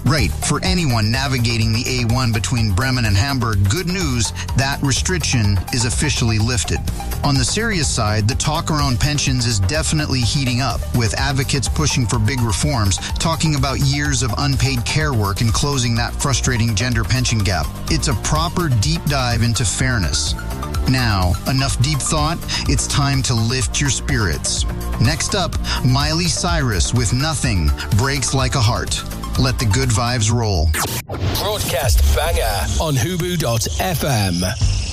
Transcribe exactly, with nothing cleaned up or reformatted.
Right, for anyone navigating the A one between Bremen and Hamburg, good news, that restriction is officially lifted. On the serious side, the talk around pensions is definitely heating up, with advocates pushing for big reforms, talking about years of unpaid care work and closing that frustrating gender pension gap. It's a proper deep dive into fairness. Now, enough deep thought, it's time to lift your spirits. Next up, Miley Cyrus with Nothing Breaks Like a Heart. Let the good vibes roll. Broadcast banger on Hubu dot F M.